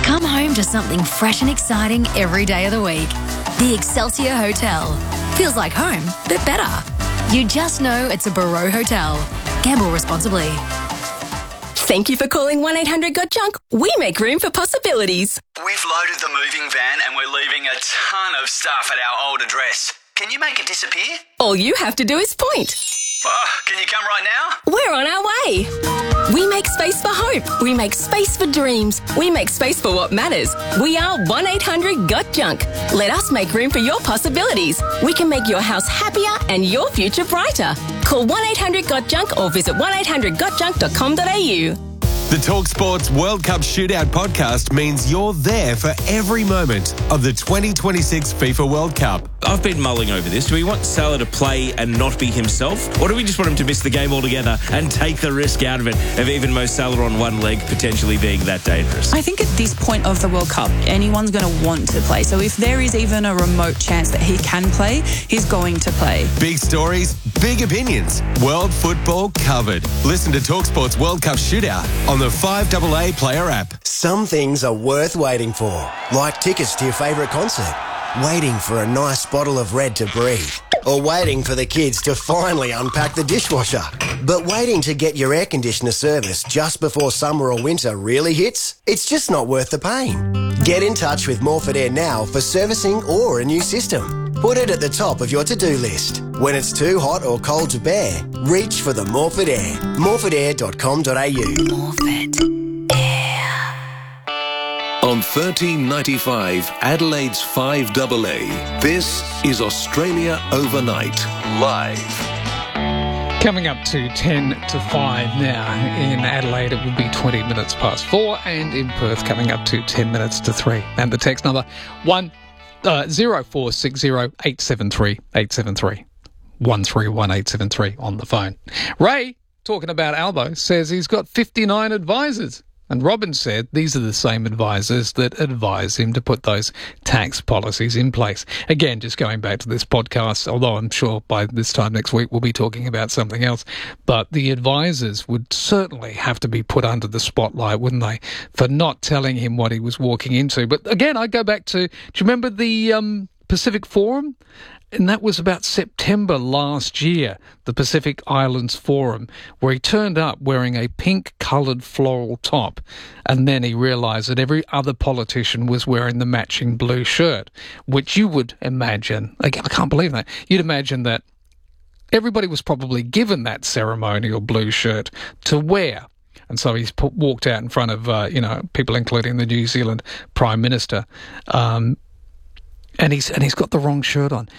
Come home to something fresh and exciting every day of the week. The Excelsior Hotel. Feels like home, but better. You just know it's a Barreau Hotel. Gamble responsibly. Thank you for calling 1-800-GOT-JUNK. We make room for possibilities. We've loaded the moving van and we're leaving a ton of stuff at our old address. Can you make it disappear? All you have to do is point. Can you come right now? We're on our way. We make space for hope. We make space for dreams. We make space for what matters. We are 1-800-GOT-JUNK. Let us make room for your possibilities. We can make your house happier and your future brighter. Call 1-800-GOT-JUNK or visit 1-800-GOTJUNK.com.au. The TalkSports World Cup Shootout podcast means you're there for every moment of the 2026 FIFA World Cup. I've been mulling over this. Do we want Salah to play and not be himself? Or do we just want him to miss the game altogether and take the risk out of it, of even Mo Salah on one leg potentially being that dangerous? I think at this point of the World Cup, anyone's going to want to play. So if there is even a remote chance that he can play, he's going to play. Big stories, big opinions. World football covered. Listen to TalkSports World Cup Shootout on the 5AA Player app. Some things are worth waiting for, like tickets to your favourite concert, waiting for a nice bottle of Red to breathe, or waiting for the kids to finally unpack the dishwasher. But waiting to get your air conditioner serviced just before summer or winter really hits? It's just not worth the pain. Get in touch with Morford Air now for servicing or a new system. Put it at the top of your to-do list. When it's too hot or cold to bear, reach for the Morford Air. morfordair.com.au. Morford Air. On 1395 Adelaide's 5AA, this is Australia Overnight, live. Coming up to 10 to 5 now. In Adelaide, it will be 20 minutes past 4, and in Perth, coming up to 10 minutes to 3. And the text number 0460 873 873. 131873 on the phone. Ray, talking about Albo, says he's got 59 advisors. And Robin said these are the same advisors that advise him to put those tax policies in place. Again, just going back to this podcast, although I'm sure by this time next week we'll be talking about something else, but the advisors would certainly have to be put under the spotlight, wouldn't they, for not telling him what he was walking into. But again, I go back to, do you remember the Pacific Forum? And that was about September last year, the Pacific Islands Forum, where he turned up wearing a pink-coloured floral top, and then he realised that every other politician was wearing the matching blue shirt, which you would imagine, I can't believe that, you'd imagine that everybody was probably given that ceremonial blue shirt to wear. And so he's walked out in front of, people including the New Zealand Prime Minister, and he's got the wrong shirt on.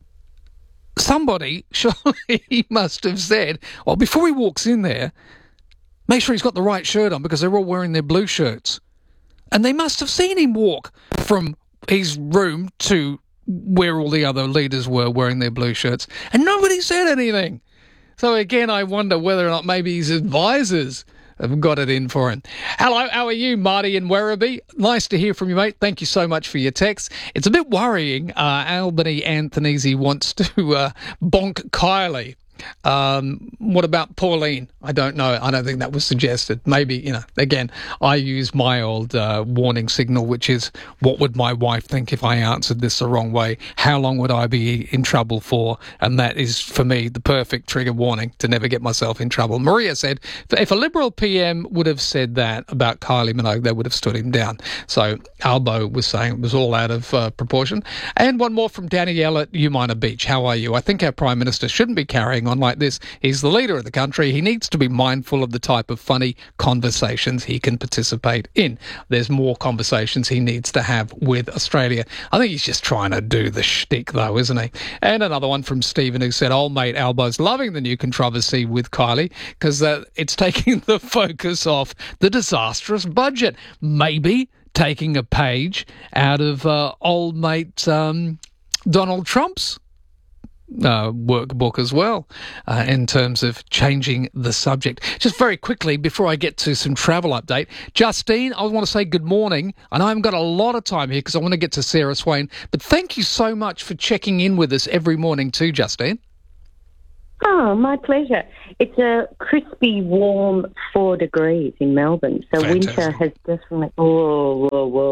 Somebody, surely he must have said, well, before he walks in there, make sure he's got the right shirt on because they're all wearing their blue shirts. And they must have seen him walk from his room to where all the other leaders were wearing their blue shirts. And nobody said anything. So again, I wonder whether or not maybe his advisors have got it in for him. Hello, how are you, Marty in Werribee? Nice to hear from you, mate. Thank you so much for your text. It's a bit worrying. Albany Anthonese wants to bonk Kylie. What about Pauline? I don't know. I don't think that was suggested. Maybe, again, I use my old warning signal, which is, what would my wife think if I answered this the wrong way? How long would I be in trouble for? And that is, for me, the perfect trigger warning to never get myself in trouble. Maria said, if a Liberal PM would have said that about Kylie Minogue, they would have stood him down. So Albo was saying it was all out of proportion. And one more from Danielle at Umina Beach. How are you? I think our Prime Minister shouldn't be carrying on like this. He's the leader of the country. He needs to be mindful of the type of funny conversations he can participate in. There's more conversations he needs to have with Australia. I think he's just trying to do the shtick, though, isn't he? And another one from Stephen, who said, old mate Albo's loving the new controversy with Kylie because it's taking the focus off the disastrous budget. Maybe taking a page out of old mate Donald Trump's workbook as well, in terms of changing the subject. Just very quickly, before I get to some travel update, Justine, I want to say good morning. I know I haven't got a lot of time here because I want to get to Sarah Swain, but thank you so much for checking in with us every morning too, Justine. Oh, my pleasure. It's a crispy, warm 4 degrees in Melbourne. So Fantastic. Winter has definitely... Whoa.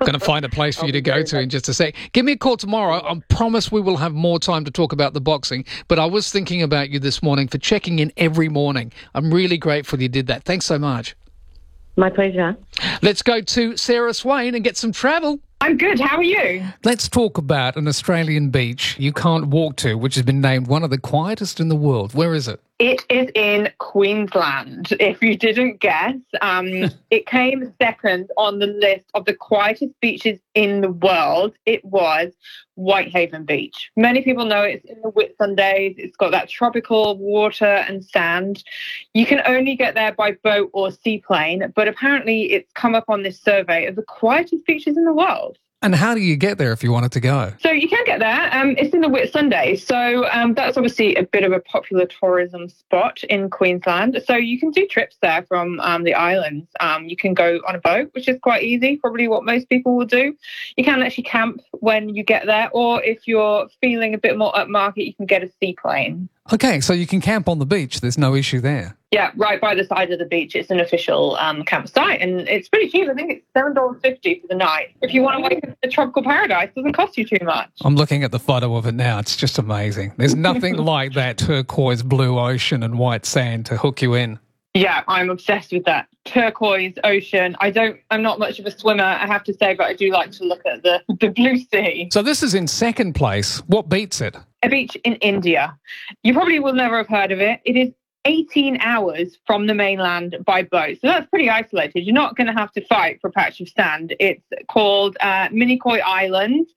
Going to find a place for you to go to in just a sec. Give me a call tomorrow. I promise we will have more time to talk about the boxing. But I was thinking about you this morning for checking in every morning. I'm really grateful you did that. Thanks so much. My pleasure. Let's go to Sarah Swain and get some travel. I'm good. How are you? Let's talk about an Australian beach you can't walk to, which has been named one of the quietest in the world. Where is it? It is in Queensland. If you didn't guess, it came second on the list of the quietest beaches in the world. It was Whitehaven Beach. Many people know it's in the Whitsundays. It's got that tropical water and sand. You can only get there by boat or seaplane, but apparently it's come up on this survey of the quietest beaches in the world. And how do you get there if you wanted to go? So you can get there. It's in the Whitsundays. So that's obviously a bit of a popular tourism spot in Queensland. So you can do trips there from the islands. You can go on a boat, which is quite easy, probably what most people will do. You can actually camp when you get there. Or if you're feeling a bit more upmarket, you can get a seaplane. Okay, so you can camp on the beach. There's no issue there. Yeah, right by the side of the beach. It's an official campsite, and it's pretty cheap. I think it's $7.50 for the night. If you want to wake up in the tropical paradise, it doesn't cost you too much. I'm looking at the photo of it now. It's just amazing. There's nothing like that turquoise blue ocean and white sand to hook you in. Yeah, I'm obsessed with that turquoise ocean. I'm not much of a swimmer, I have to say, but I do like to look at the blue sea. So this is in second place. What beats it? A beach in India. You probably will never have heard of it. It is 18 hours from the mainland by boat. So that's pretty isolated. You're not going to have to fight for a patch of sand. It's called Minicoy Island.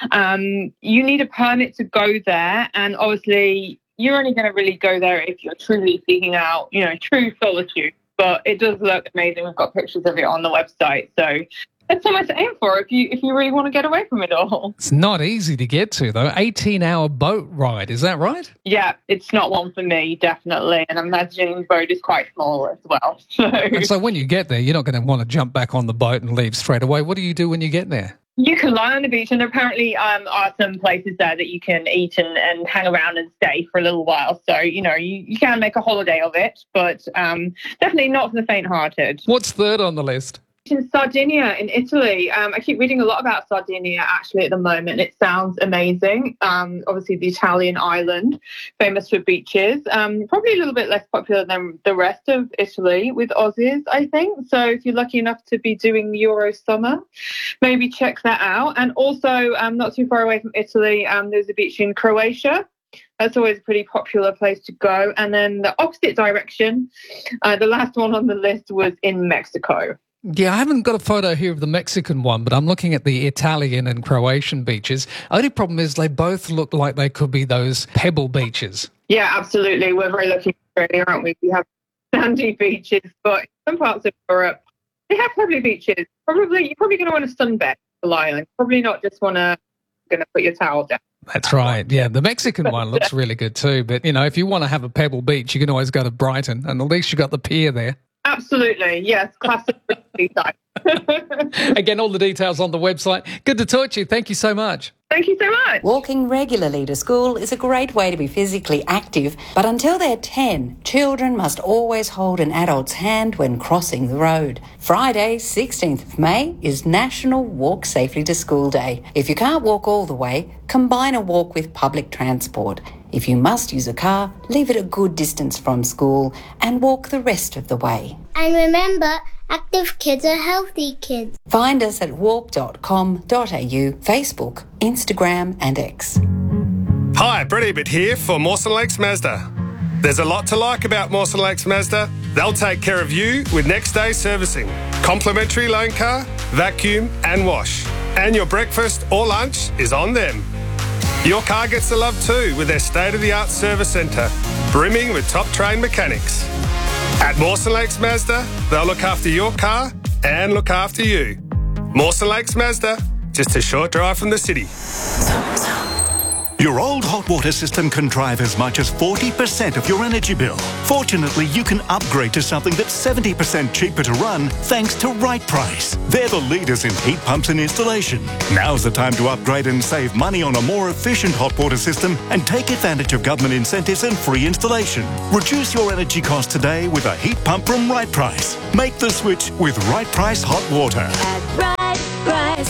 You need a permit to go there, and obviously you're only going to really go there if you're truly seeking out, true solitude. But it does look amazing. We've got pictures of it on the website. So that's somewhere to aim for if you really want to get away from it all. It's not easy to get to, though. 18-hour boat ride, is that right? Yeah, it's not one for me, definitely. And I'm imagining the boat is quite small as well. So when you get there, you're not going to want to jump back on the boat and leave straight away. What do you do when you get there? You can lie on the beach, and there apparently are some places there that you can eat and hang around and stay for a little while. So, you can make a holiday of it, but definitely not for the faint-hearted. What's third on the list? In Sardinia, in Italy. I keep reading a lot about Sardinia actually at the moment. It sounds amazing. Obviously the Italian island, famous for beaches. Probably a little bit less popular than the rest of Italy with Aussies, I think. So if you're lucky enough to be doing Euro summer, maybe check that out. And also not too far away from Italy, there's a beach in Croatia. That's always a pretty popular place to go. And then the opposite direction, the last one on the list was in Mexico. Yeah, I haven't got a photo here of the Mexican one, but I'm looking at the Italian and Croatian beaches. Only problem is they both look like they could be those pebble beaches. Yeah, absolutely. We're very lucky in Australia, aren't we? We have sandy beaches, but in some parts of Europe, they have pebbly beaches. You're probably going to want to sunbed to lie on. Probably not just want to put your towel down. That's right. Yeah, the Mexican one looks really good too. But, if you want to have a pebble beach, you can always go to Brighton, and at least you got the pier there. Absolutely, yes, classic. Again, all the details on the website. Good to talk to you. Thank you so much. Thank you so much. Walking regularly to school is a great way to be physically active, but until they're 10, children must always hold an adult's hand when crossing the road. Friday, 16th of May, is National Walk Safely to School Day. If you can't walk all the way, combine a walk with public transport. If you must use a car, leave it a good distance from school and walk the rest of the way. And remember, active kids are healthy kids. Find us at walk.com.au, Facebook, Instagram and X. Hi, Brett Ebert here for Mawson Lakes Mazda. There's a lot to like about Mawson Lakes Mazda. They'll take care of you with next day servicing, complimentary loan car, vacuum and wash. And your breakfast or lunch is on them. Your car gets the love too with their state-of-the-art service centre, brimming with top-trained mechanics. At Mawson Lakes Mazda, they'll look after your car and look after you. Mawson Lakes Mazda, just a short drive from the city. Your old hot water system can drive as much as 40% of your energy bill. Fortunately, you can upgrade to something that's 70% cheaper to run thanks to Right Price. They're the leaders in heat pumps and installation. Now's the time to upgrade and save money on a more efficient hot water system and take advantage of government incentives and free installation. Reduce your energy costs today with a heat pump from Right Price. Make the switch with Right Price Hot Water. At Right Price,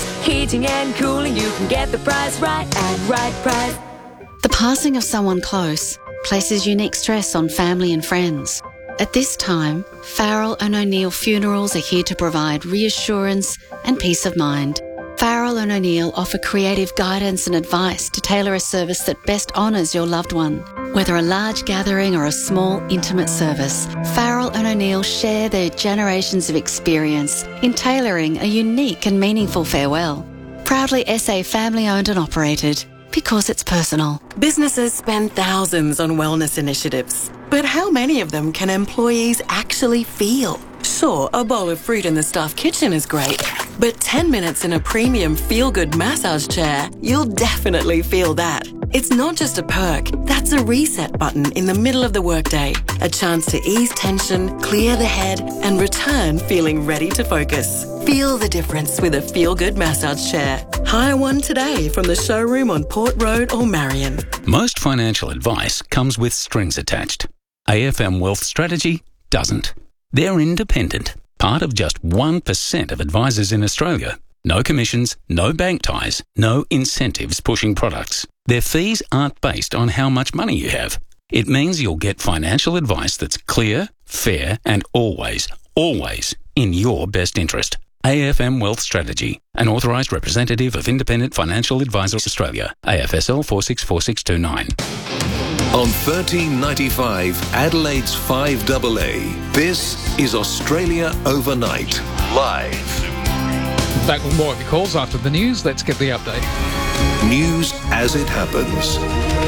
heating and cooling, you can get the price right at Right Price. The passing of someone close places unique stress on family and friends. At this time, Farrell and O'Neill Funerals are here to provide reassurance and peace of mind. Farrell and O'Neill offer creative guidance and advice to tailor a service that best honours your loved one. Whether a large gathering or a small, intimate service, Farrell and O'Neill share their generations of experience in tailoring a unique and meaningful farewell. Proudly SA family-owned and operated, because it's personal. Businesses spend thousands on wellness initiatives, but how many of them can employees actually feel? Sure, a bowl of fruit in the staff kitchen is great, but 10 minutes in a premium feel-good massage chair, you'll definitely feel that. It's not just a perk, that's a reset button in the middle of the workday. A chance to ease tension, clear the head, and return feeling ready to focus. Feel the difference with a feel-good massage chair. Hire one today from the showroom on Port Road or Marion. Most financial advice comes with strings attached. AFM Wealth Strategy doesn't. They're independent, part of just 1% of advisors in Australia. No commissions, no bank ties, no incentives pushing products. Their fees aren't based on how much money you have. It means you'll get financial advice that's clear, fair, and always in your best interest. AFM Wealth Strategy, an authorised representative of Independent Financial Advisors Australia, AFSL 464629. On 1395 Adelaide's 5AA, this is Australia Overnight, live. Back with more of your calls after the news. Let's get the update. News as it happens.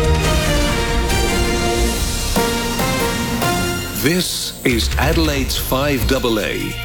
This is Adelaide's 5AA.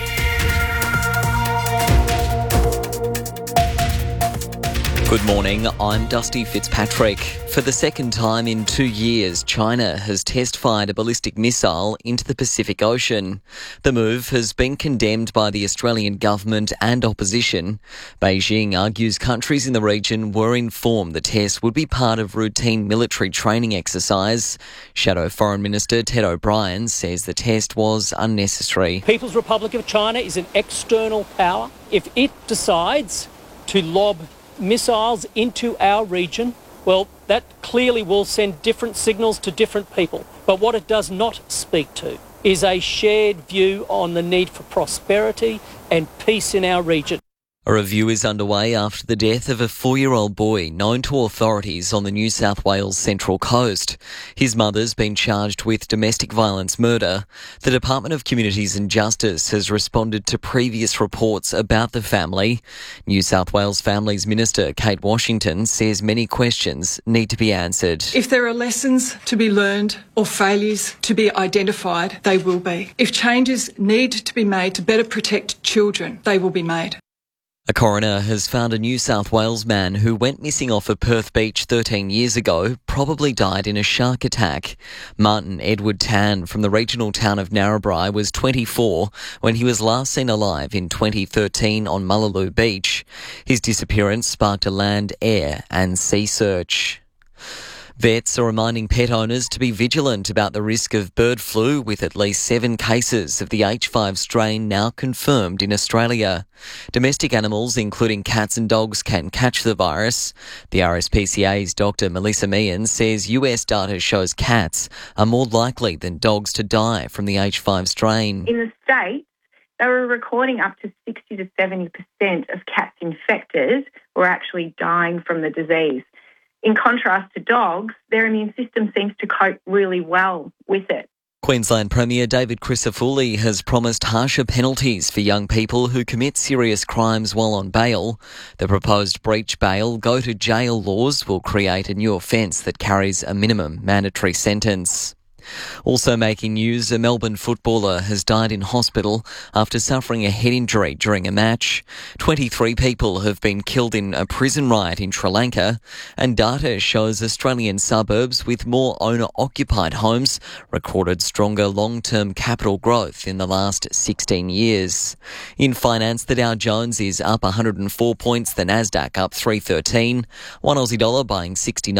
Good morning, I'm Dusty Fitzpatrick. For the second time in 2 years, China has test-fired a ballistic missile into the Pacific Ocean. The move has been condemned by the Australian government and opposition. Beijing argues countries in the region were informed the test would be part of routine military training exercise. Shadow Foreign Minister Ted O'Brien says the test was unnecessary. People's Republic of China is an external power. If it decides to lob missiles into our region, well, that clearly will send different signals to different people. But what it does not speak to is a shared view on the need for prosperity and peace in our region. A review is underway after the death of a 4-year-old boy known to authorities on the New South Wales Central Coast. His mother's been charged with domestic violence murder. The Department of Communities and Justice has responded to previous reports about the family. New South Wales Families Minister Kate Washington says many questions need to be answered. If there are lessons to be learned or failures to be identified, they will be. If changes need to be made to better protect children, they will be made. A coroner has found a New South Wales man who went missing off of Perth Beach 13 years ago probably died in a shark attack. Martin Edward Tan from the regional town of Narrabri was 24 when he was last seen alive in 2013 on Mullaloo Beach. His disappearance sparked a land, air and sea search. Vets are reminding pet owners to be vigilant about the risk of bird flu, with at least 7 cases of the H5 strain now confirmed in Australia. Domestic animals, including cats and dogs, can catch the virus. The RSPCA's Dr. Melissa Meehan says US data shows cats are more likely than dogs to die from the H5 strain. In the States, they were recording up to 60 to 70% of cats infected were actually dying from the disease. In contrast to dogs, their immune system seems to cope really well with it. Queensland Premier David Crisafulli has promised harsher penalties for young people who commit serious crimes while on bail. The proposed breach bail, go to jail laws will create a new offence that carries a minimum mandatory sentence. Also making news, a Melbourne footballer has died in hospital after suffering a head injury during a match. 23 people have been killed in a prison riot in Sri Lanka, and data shows Australian suburbs with more owner-occupied homes recorded stronger long-term capital growth in the last 16 years. In finance, the Dow Jones is up 104 points, the Nasdaq up 313, one Aussie dollar buying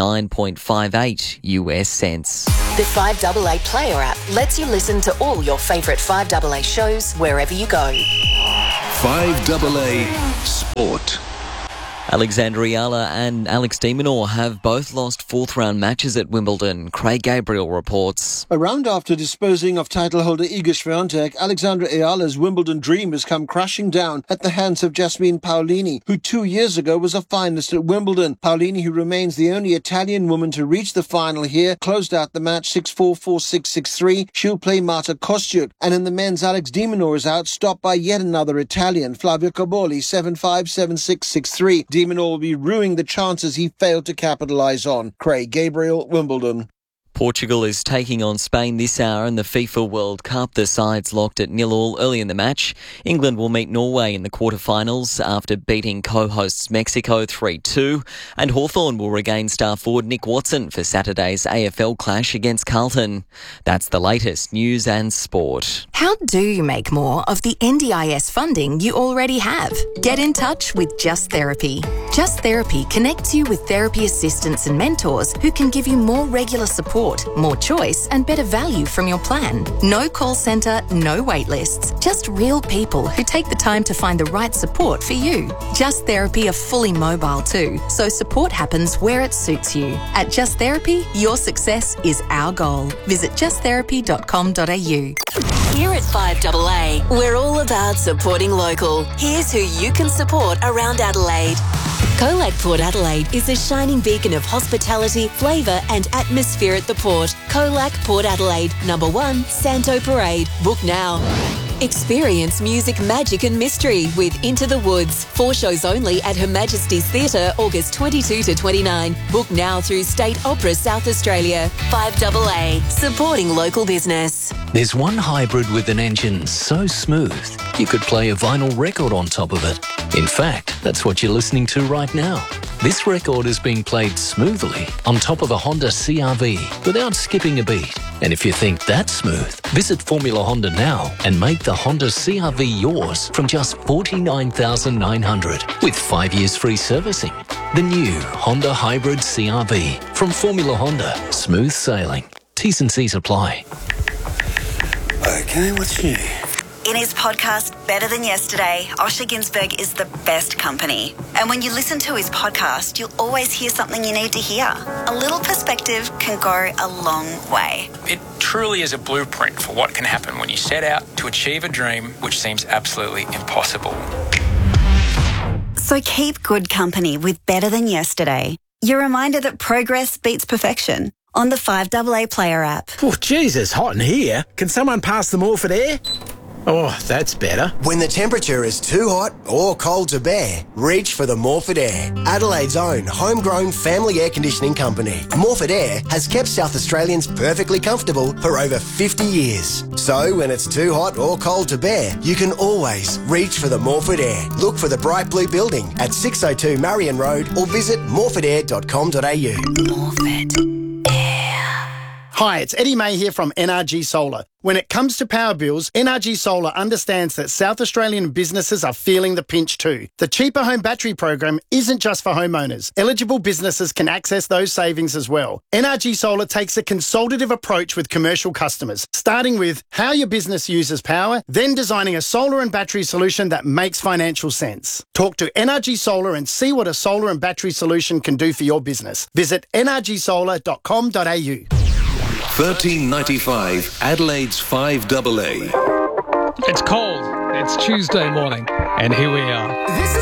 69.58 US cents. The 5AA Player app lets you listen to all your favourite 5AA shows wherever you go. 5AA Sport. Alexandra Ayala and Alex de Minaur have both lost fourth-round matches at Wimbledon. Craig Gabriel reports. A round after disposing of title holder Iga Swiatek, Alexandra Ayala's Wimbledon dream has come crashing down at the hands of Jasmine Paolini, who 2 years ago was a finalist at Wimbledon. Paolini, who remains the only Italian woman to reach the final here, closed out the match 6-4, 4-6, 6-3. She'll play Marta Kostyuk. And in the men's, Alex de Minaur is out, stopped by yet another Italian, Flavio Cobolli, 7-5, 7-6, 6-3. De Minaur will be ruining the chances he failed to capitalise on. Craig Gabriel, Wimbledon. Portugal is taking on Spain this hour in the FIFA World Cup. The sides locked at 0-0 early in the match. England will meet Norway in the quarterfinals after beating co-hosts Mexico 3-2. And Hawthorn will regain star forward Nick Watson for Saturday's AFL clash against Carlton. That's the latest news and sport. How do you make more of the NDIS funding you already have? Get in touch with Just Therapy. Just Therapy connects you with therapy assistants and mentors who can give you more regular support, more choice and better value from your plan. No call centre, no wait lists. Just real people who take the time to find the right support for you. Just Therapy are fully mobile too, so support happens where it suits you. At Just Therapy, your success is our goal. Visit justtherapy.com.au. Here at 5AA, we're all about supporting local. Here's who you can support around Adelaide. Colac Port Adelaide is a shining beacon of hospitality, flavour and atmosphere at the port. Colac Port Adelaide, number 1, Santo Parade. Book now. Experience music, magic and mystery with Into the Woods. 4 shows only at Her Majesty's Theatre, August 22 to 29. Book now through State Opera South Australia. 5AA, supporting local business. There's one hybrid with an engine so smooth, you could play a vinyl record on top of it. In fact, that's what you're listening to right now. This record is being played smoothly on top of a Honda CR-V without skipping a beat. And if you think that's smooth, visit Formula Honda now and make the Honda CR-V yours from just $49,900 with 5 years free servicing. The new Honda Hybrid CR-V from Formula Honda. Smooth sailing. T's and C's apply. Okay, what's new? In his podcast, Better Than Yesterday, Osher Günsberg is the best company. And when you listen to his podcast, you'll always hear something you need to hear. A little perspective can go a long way. It truly is a blueprint for what can happen when you set out to achieve a dream which seems absolutely impossible. So keep good company with Better Than Yesterday. You're reminded that progress beats perfection on the 5AA Player app. Oh, Jesus, hot in here. Can someone pass the Morphett Air? Oh, that's better. When the temperature is too hot or cold to bear, reach for the Morphett Air, Adelaide's own homegrown family air conditioning company. Morphett Air has kept South Australians perfectly comfortable for over 50 years. So when it's too hot or cold to bear, you can always reach for the Morphett Air. Look for the bright blue building at 602 Marion Road or visit morphettair.com.au. Morphett Air. Hi, it's Eddie May here from NRG Solar. When it comes to power bills, NRG Solar understands that South Australian businesses are feeling the pinch too. The Cheaper Home Battery program isn't just for homeowners. Eligible businesses can access those savings as well. NRG Solar takes a consultative approach with commercial customers, starting with how your business uses power, then designing a solar and battery solution that makes financial sense. Talk to NRG Solar and see what a solar and battery solution can do for your business. Visit nrgsolar.com.au. 1395 Adelaide's 5AA. It's cold. It's Tuesday morning, and here we are. This is